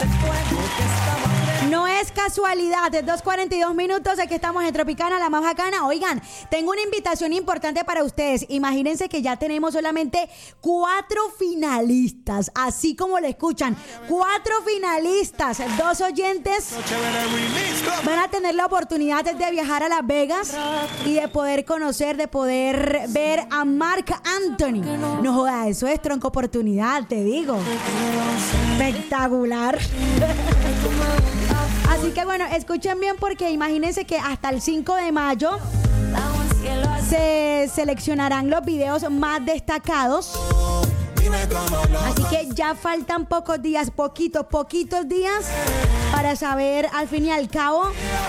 No es casualidad, es 2:42 minutos, aquí estamos en Tropicana, la más bacana. Oigan, tengo una invitación importante para ustedes. Imagínense que ya tenemos solamente 4 finalistas, así como lo escuchan. 4 finalistas, 2 oyentes van a tener la oportunidad de viajar a Las Vegas y de poder conocer, de poder ver a Marc Anthony. No joda, eso es tronco oportunidad, te digo. Espectacular. Así que bueno, escuchen bien porque imagínense que hasta el 5 de mayo se seleccionarán los videos más destacados. Así que ya faltan pocos días, poquitos días para saber al fin y al cabo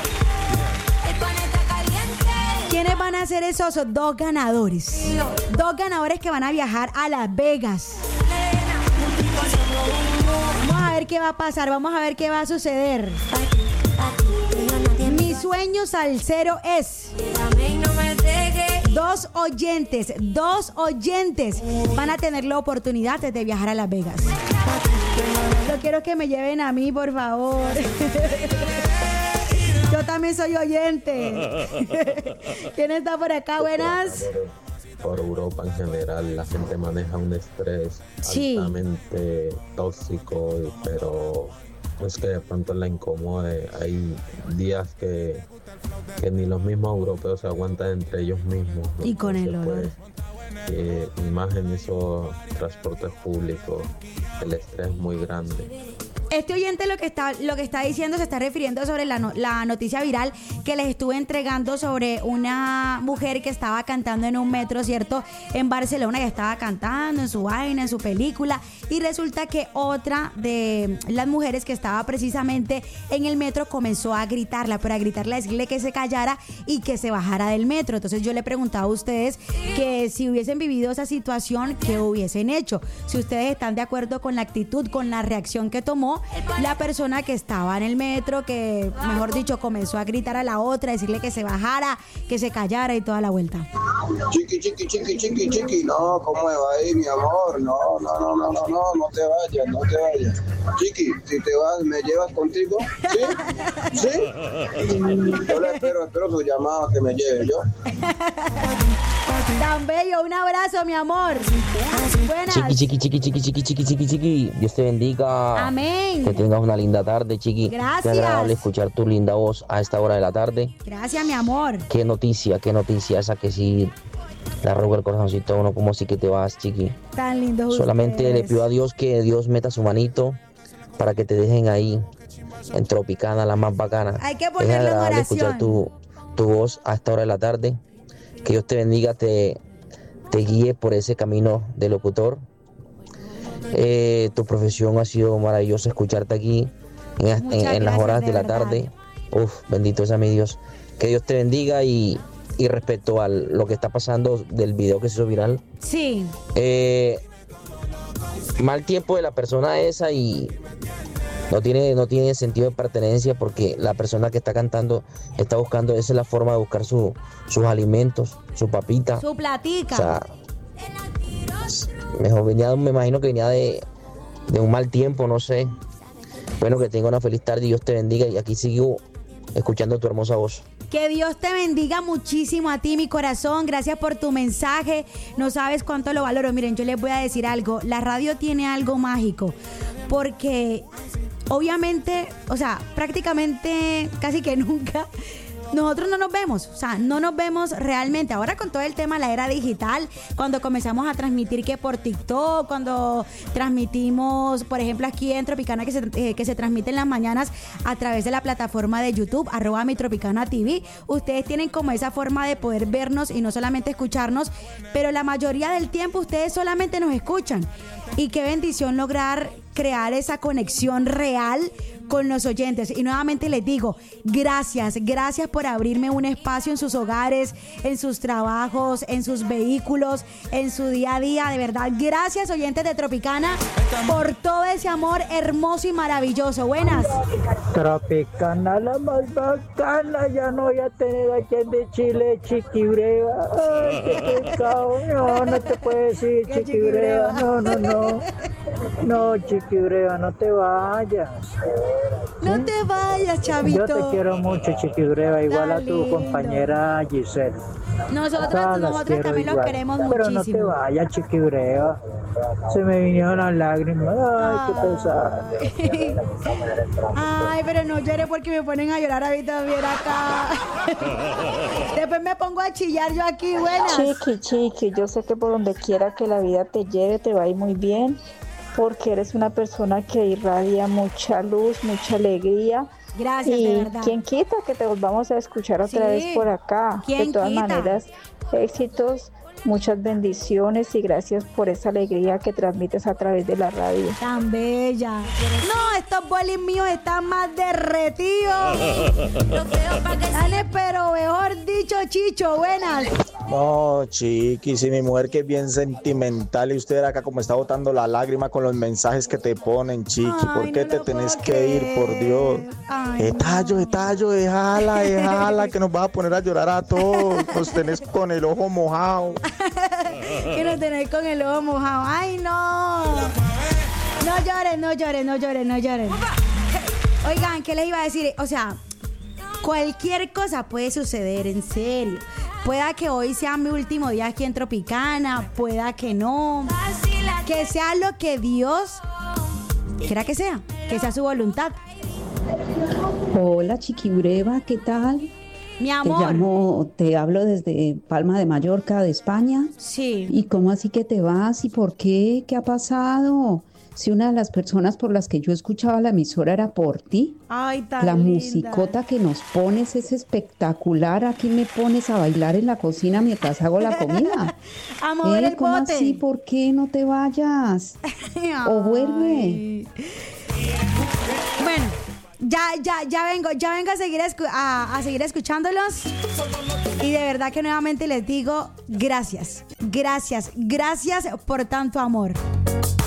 quiénes van a ser esos 2 ganadores. 2 ganadores que van a viajar a Las Vegas. Vamos a ver qué va a pasar, vamos a ver qué va a suceder. Mi sueño salsero es 2 oyentes van a tener la oportunidad de viajar a Las Vegas. Yo quiero que me lleven a mí, por favor. Yo también soy oyente. ¿Quién está por acá? Buenas. Por Europa en general la gente maneja un estrés altamente tóxico, pero es que de pronto la incomode. Hay días que ni los mismos europeos se aguantan entre ellos mismos, ¿no? Y con el olor. Y más en esos transportes públicos, el estrés es muy grande. Este oyente lo que está diciendo se está refiriendo sobre la noticia viral que les estuve entregando sobre una mujer que estaba cantando en un metro, ¿cierto? En Barcelona, ya estaba cantando en su vaina, en su película, y resulta que otra de las mujeres que estaba precisamente en el metro comenzó a gritarla, pero a gritarle, a decirle que se callara y que se bajara del metro. Entonces yo le preguntaba a ustedes que si hubiesen vivido esa situación, ¿qué hubiesen hecho? Si ustedes están de acuerdo con la actitud, con la reacción que tomó la persona que estaba en el metro, que mejor dicho comenzó a gritar a la otra, decirle que se bajara, que se callara y toda la vuelta. Chiqui, no, ¿cómo me va a ir, mi amor? No te vayas. Chiqui, si te vas, ¿me llevas contigo? ¿Sí? Yo le espero su llamada que me lleve yo. Tan bello, un abrazo, mi amor. Buenas. Chiqui, Dios te bendiga. Amén. Que tengas una linda tarde, Chiqui. Gracias. Qué agradable escuchar tu linda voz a esta hora de la tarde. Gracias, mi amor. Qué noticia esa que sí le arruga el corazoncito a uno, como si que te vas, Chiqui. Tan lindo. Solamente ustedes. le pido a Dios que Dios meta su manito para que te dejen ahí en Tropicana, la más bacana. Hay que Es ponerlo en agradable oración. escuchar tu voz a esta hora de la tarde. Que Dios te bendiga, te guíe por ese camino de locutor. Tu profesión ha sido maravillosa, escucharte aquí en las horas de la tarde. Bendito sea mi Dios. Que Dios te bendiga y respecto a lo que está pasando del video que se hizo viral. Sí. Mal tiempo de la persona esa y no tiene sentido de pertenencia porque la persona que está cantando está buscando, esa es la forma de buscar sus alimentos, su papita. Su platica. O sea, me imagino que venía de un mal tiempo, no sé. Bueno, que tenga una feliz tarde y Dios te bendiga y aquí sigo escuchando tu hermosa voz. Que Dios te bendiga muchísimo a ti, mi corazón. Gracias por tu mensaje. No sabes cuánto lo valoro. Miren, yo les voy a decir algo. La radio tiene algo mágico porque obviamente, o sea, prácticamente casi que nunca nosotros no nos vemos, o sea, no nos vemos realmente. Ahora con todo el tema de la era digital, cuando comenzamos a transmitir que por TikTok, cuando transmitimos, por ejemplo, aquí en Tropicana, que se transmite en las mañanas a través de la plataforma de YouTube, @mitropicana.tv, ustedes tienen como esa forma de poder vernos y no solamente escucharnos, pero la mayoría del tiempo ustedes solamente nos escuchan. Y qué bendición lograr crear esa conexión real con los oyentes. Y nuevamente les digo, gracias por abrirme un espacio en sus hogares, en sus trabajos, en sus vehículos, en su día a día. De verdad, gracias, oyentes de Tropicana, por todo ese amor hermoso y maravilloso. Buenas. Tropicana, la más bacana, ya no voy a tener aquí de Chile, Chiquibreva. Ay, qué pecado, no te puedo decir, Chiquibreva, no, Chiquibreva, no te vayas. No te vayas, chavito. Yo te quiero mucho, Chiquibreva, igual a tu compañera Giselle. Nosotros también los queremos pero muchísimo. No te vayas, Chiquibreva. Se me vinieron las lágrimas. Ay, qué pesado. Ay, pero no llores porque me ponen a llorar a mí también acá. Después me pongo a chillar yo aquí, buenas. Chiqui, yo sé que por donde quiera que la vida te lleve te va a ir muy bien, porque eres una persona que irradia mucha luz, mucha alegría. Gracias, y de verdad. quién quita que te volvamos a escuchar otra vez por acá. De todas maneras, éxitos, muchas bendiciones y gracias por esa alegría que transmites a través de la radio. Tan bella. No, estos bolis míos están más derretidos. Dale, pero mejor dicho, Chicho, buenas. No, Chiqui, si mi mujer que es bien sentimental y usted acá como está botando la lágrima con los mensajes que te ponen, Chiqui, ¿por qué te tenés que ir, por Dios? Etallo, déjala, que nos vas a poner a llorar a todos, nos tenés con el ojo mojado. Que nos tenés con el ojo mojado, ay no. No llores. Oigan, ¿qué les iba a decir? O sea, cualquier cosa puede suceder, en serio. Pueda que hoy sea mi último día aquí en Tropicana, pueda que no. Que sea lo que Dios quiera que sea su voluntad. Hola, Chiquibreva, ¿qué tal? Mi amor. Te hablo desde Palma de Mallorca, de España. Sí. ¿Y cómo así que te vas? ¿Y por qué? ¿Qué ha pasado? Si una de las personas por las que yo escuchaba la emisora era por ti. Ay, tan La linda. musicota que nos pones es espectacular. Aquí me pones a bailar en la cocina mientras hago la comida. A mover el ¿Cómo bote. así? ¿Por qué no te vayas? O vuelve. Bueno, ya vengo a seguir a seguir escuchándolos. Y de verdad que nuevamente les digo gracias por tanto amor.